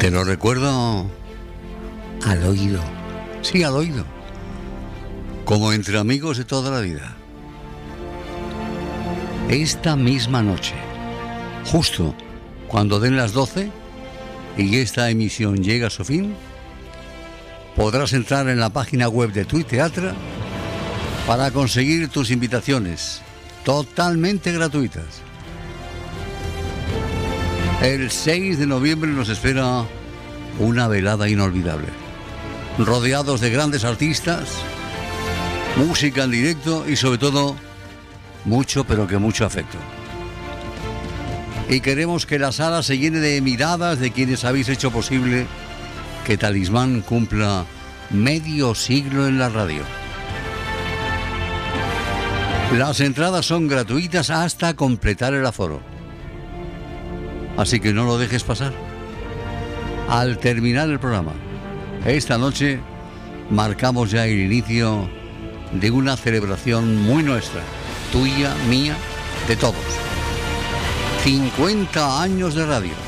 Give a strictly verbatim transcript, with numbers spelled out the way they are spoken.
Te lo recuerdo al oído. Sí, al oído. Como entre amigos de toda la vida. Esta misma noche, justo cuando den las doce y esta emisión llega a su fin, podrás entrar en la página web de Tu Teatre para conseguir tus invitaciones totalmente gratuitas. El seis de noviembre nos espera una velada inolvidable, rodeados de grandes artistas, música en directo y sobre todo mucho, pero que mucho afecto. Y queremos que la sala se llene de miradas de quienes habéis hecho posible que Talismán cumpla medio siglo en la radio. Las entradas son gratuitas hasta completar el aforo. Así que no lo dejes pasar. Al terminar el programa, esta noche marcamos ya el inicio de una celebración muy nuestra, tuya, mía, de todos. cincuenta años de radio.